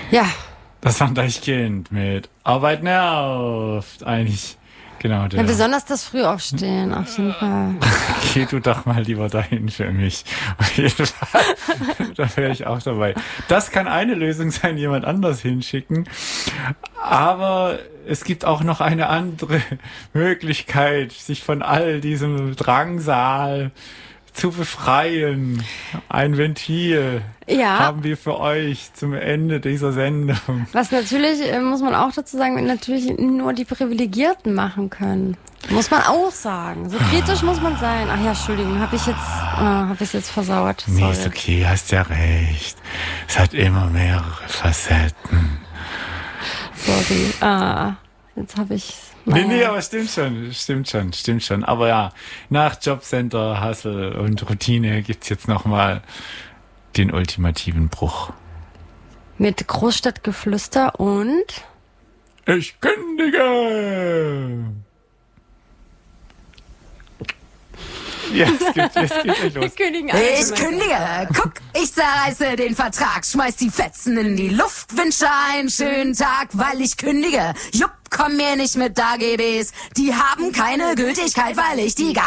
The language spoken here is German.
Ja. Das war ein Deichkind mit Arbeit nervt. Eigentlich, genau. Ja, besonders das Frühaufstehen, auf jeden Fall. Geh du doch mal lieber dahin für mich. Auf jeden Fall. Da wäre ich auch dabei. Das kann eine Lösung sein, jemand anders hinschicken. Aber es gibt auch noch eine andere Möglichkeit, sich von all diesem Drangsal zu befreien. Ein Ventil haben wir für euch zum Ende dieser Sendung. Was natürlich, muss man auch dazu sagen, natürlich nur die Privilegierten machen können. Muss man auch sagen. So kritisch muss man sein. Ach ja, Entschuldigung, habe ich jetzt versaut. Sorry. Nee, ist okay, hast ja recht. Es hat immer mehrere Facetten. Sorry. Jetzt habe ich... Nee, aber stimmt schon. Aber ja, nach Jobcenter, Hustle und Routine gibt's jetzt nochmal den ultimativen Bruch. Mit Großstadtgeflüster und... Ich kündige! Ja, es geht echt los. Ich kündige. Guck, ich zerreiße den Vertrag, schmeiß die Fetzen in die Luft, wünsche einen schönen Tag, weil ich kündige. Jupp, komm mir nicht mit AGBs, die haben keine Gültigkeit, weil ich die gar